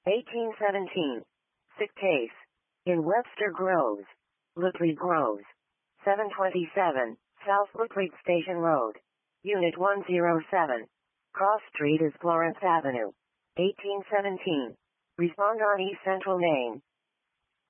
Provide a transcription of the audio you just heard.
1817. Sick case. In Webster Groves. Lutwidge Groves. 727, South Lutwidge Station Road. Unit 107. Cross Street is Florence Avenue. 1817. Respond on East Central Main.